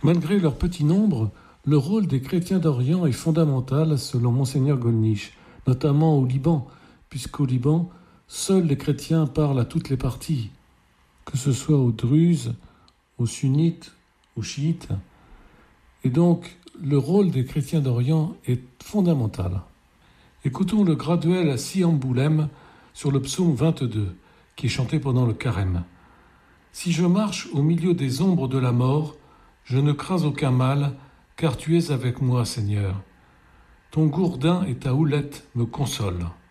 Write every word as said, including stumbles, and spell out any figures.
Malgré leur petit nombre, le rôle des chrétiens d'Orient est fondamental selon Monseigneur Gollnisch, notamment au Liban, puisqu'au Liban, seuls les chrétiens parlent à toutes les parties, que ce soit aux druzes, aux sunnites, aux chiites. Et donc, le rôle des chrétiens d'Orient est fondamental. Écoutons le graduel à Siamboulem sur le psaume vingt-deux, qui est chanté pendant le carême. « Si je marche au milieu des ombres de la mort, je ne crains aucun mal, car tu es avec moi, Seigneur. Ton gourdin et ta houlette me consolent.